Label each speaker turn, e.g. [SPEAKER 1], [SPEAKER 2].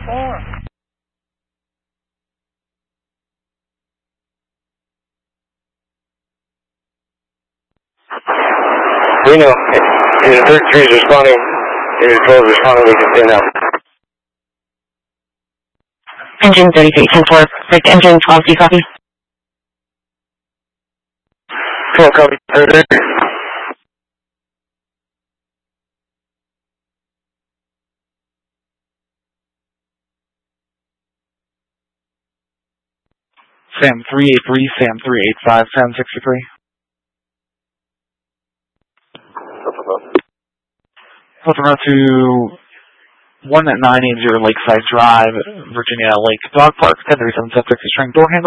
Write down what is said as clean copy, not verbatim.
[SPEAKER 1] We know. Unit 33 is responding. Unit 12 is responding. We can stay now.
[SPEAKER 2] Engine 33, 10-4. Break engine 12, do you copy?
[SPEAKER 1] 12, copy. 33.
[SPEAKER 3] Sam 383, Sam 385, Sam 63. Filter route to 1980 Lakeside Drive, Virginia Lake Dog Park, 1037 subject to string door handle.